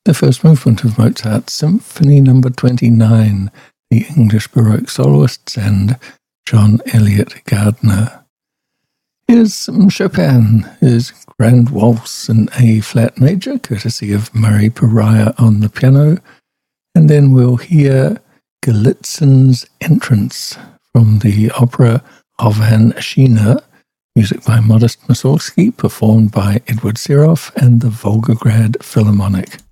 The first movement of Mozart's Symphony No. 29, the English Baroque soloists and John Elliott Gardner. Here's Chopin, his Grand Waltz in A-flat major, courtesy of Murray Pariah on the piano, and then we'll hear Galitzin's Entrance from the opera Hovan Shina, music by Modest Mussorgsky, performed by Edward Seroff and the Volgograd Philharmonic.